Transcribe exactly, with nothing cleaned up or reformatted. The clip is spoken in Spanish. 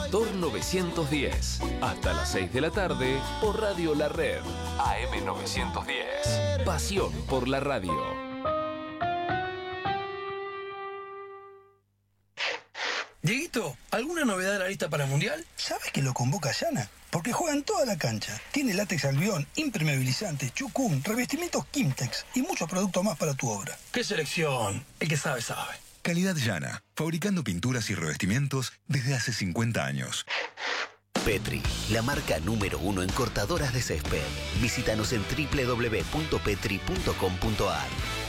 Tractor novecientos diez. Hasta las seis de la tarde por Radio La Red. A M novecientos diez. Pasión por la radio. Dieguito, ¿alguna novedad de la lista para el Mundial? ¿Sabes que lo convoca Yana? Porque juega en toda la cancha. Tiene látex albión, impermeabilizante, chucum, revestimientos Kimtex y muchos productos más para tu obra. ¡Qué selección! El que sabe, sabe. Calidad Yana, fabricando pinturas y revestimientos desde hace cincuenta años. Petri, la marca número uno en cortadoras de césped. Visítanos en doble u doble u doble u punto petri punto com punto a r.